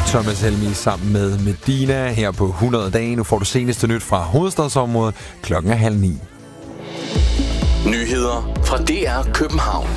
Thomas Helmig sammen med Medina her på 100 dage. Nu får du seneste nyt fra hovedstadsområdet. Klokken er 8:30. Nyheder fra DR København.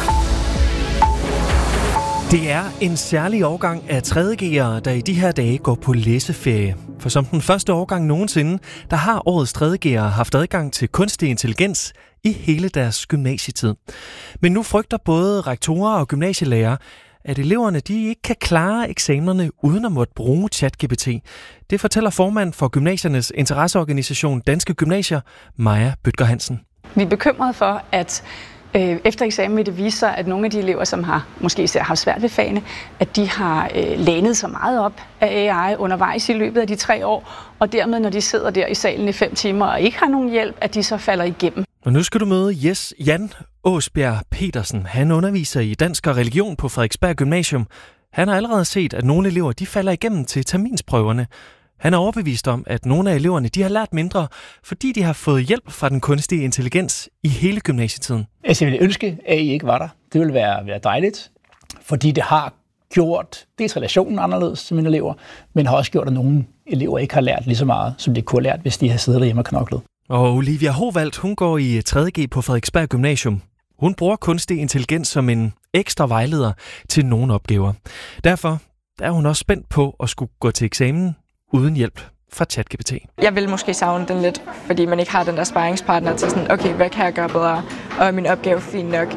Det er en særlig årgang af 3.G'ere, der i de her dage går på læseferie. For som den første årgang nogensinde, der har årets 3.G'ere haft adgang til kunstig intelligens i hele deres gymnasietid. Men nu frygter både rektorer og gymnasielærere, at eleverne de ikke kan klare eksamenerne uden at måtte bruge ChatGPT. Det fortæller formand for gymnasiernes interesseorganisation Danske Gymnasier, Maja Bødker Hansen. Vi er bekymrede for, at efter eksamen vil det vise sig, at nogle af de elever, som har måske især haft svært ved fagene, at de har lænet så meget op af AI undervejs i løbet af de 3 år, og dermed, når de sidder der i salen i 5 timer og ikke har nogen hjælp, at de så falder igennem. Og nu skal du møde Jan Åsbjerg Petersen. Han underviser i dansk og religion på Frederiksberg Gymnasium. Han har allerede set, at nogle elever de falder igennem til terminsprøverne. Han er overbevist om, at nogle af eleverne de har lært mindre, fordi de har fået hjælp fra den kunstige intelligens i hele gymnasietiden. Altså, jeg ville ønske, at I ikke var der. Det ville være dejligt, fordi det har gjort dels relationen anderledes til mine elever, men har også gjort, at nogle elever ikke har lært lige så meget, som de kunne have lært, hvis de havde siddet derhjemme og knoklet. Og Olivia Hovald, hun går i 3.G på Frederiksberg Gymnasium. Hun bruger kunstig intelligens som en ekstra vejleder til nogle opgaver. Derfor er hun også spændt på at skulle gå til eksamen uden hjælp fra ChatGPT. Jeg vil måske savne den lidt, fordi man ikke har den der sparringspartner til sådan, okay, hvad kan jeg gøre bedre, og er min opgave fint nok.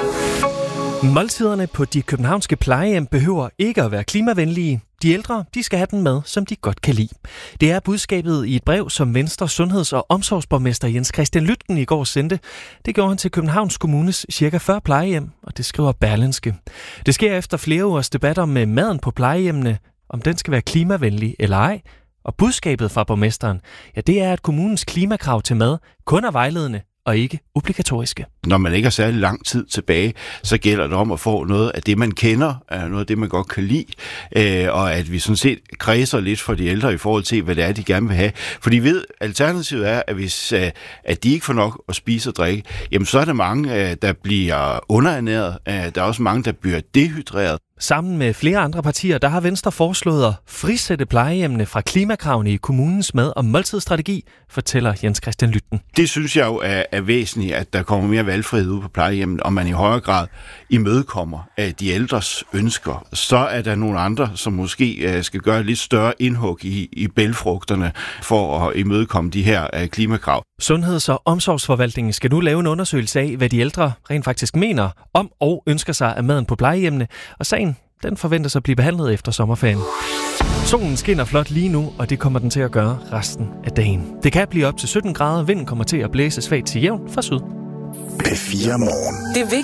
Måltiderne på de københavnske plejehjem behøver ikke at være klimavenlige. De ældre, de skal have den mad, som de godt kan lide. Det er budskabet i et brev, som Venstre sundheds- og omsorgsborgmester Jens Christian Lytten i går sendte. Det gjorde han til Københavns Kommunes ca. 40 plejehjem, og det skriver Berlingske. Det sker efter flere ugers debatter med maden på plejehjemmene, om den skal være klimavenlig eller ej. Og budskabet fra borgmesteren, ja, det er, at kommunens klimakrav til mad kun er vejledende og ikke obligatoriske. Når man ikke har særlig lang tid tilbage, så gælder det om at få noget af det, man kender, noget af det, man godt kan lide, og at vi sådan set kredser lidt for de ældre i forhold til, hvad det er, de gerne vil have. For de ved, alternativet er, at hvis at de ikke får nok at spise og drikke, jamen så er der mange, der bliver underernæret. Der er også mange, der bliver dehydreret. Sammen med flere andre partier, der har Venstre foreslået at frisætte plejehjemmene fra klimakravene i kommunens mad- og måltidsstrategi, fortæller Jens Christian Lytten. Det synes jeg jo er væsentligt, at der kommer mere valgfrihed ud på plejehjemmet, og man i højere grad imødekommer de ældres ønsker. Så er der nogle andre, som måske skal gøre lidt større indhug i bælgfrugterne for at imødekomme de her klimakrav. Sundheds- og omsorgsforvaltningen skal nu lave en undersøgelse af, hvad de ældre rent faktisk mener om og ønsker sig af maden på plejehjemmene, og sagen den forventes at blive behandlet efter sommerferien. Solen skinner flot lige nu, og det kommer den til at gøre resten af dagen. Det kan blive op til 17 grader, vinden kommer til at blæse svagt til jævn fra syd. P4 Morgen. Det